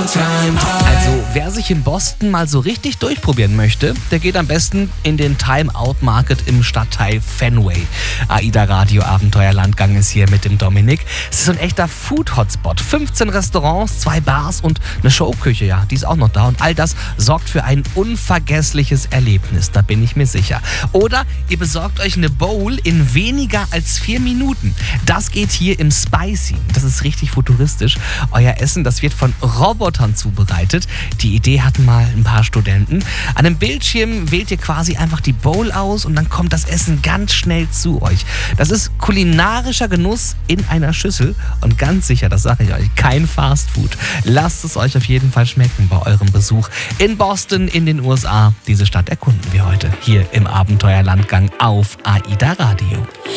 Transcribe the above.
Also, wer sich in Boston mal so richtig durchprobieren möchte, der geht am besten in den Time Out Market im Stadtteil Fenway. AIDA Radio Abenteuerlandgang ist hier mit dem Dominik. Es ist so ein echter Food-Hotspot. 15 Restaurants, 2 Bars und eine Showküche, ja, die ist auch noch da. Und all das sorgt für ein unvergessliches Erlebnis, da bin ich mir sicher. Oder ihr besorgt euch eine Bowl in weniger als 4 Minuten. Das geht hier im Spicy. Das ist richtig futuristisch. Euer Essen, das wird von Robotern zubereitet. Die Idee hatten mal ein paar Studenten. An einem Bildschirm wählt ihr quasi einfach die Bowl aus und dann kommt das Essen ganz schnell zu euch. Das ist kulinarischer Genuss in einer Schüssel und ganz sicher, das sage ich euch, kein Fastfood. Lasst es euch auf jeden Fall schmecken bei eurem Besuch in Boston in den USA. Diese Stadt erkunden wir heute hier im Abenteuerlandgang auf AIDA Radio.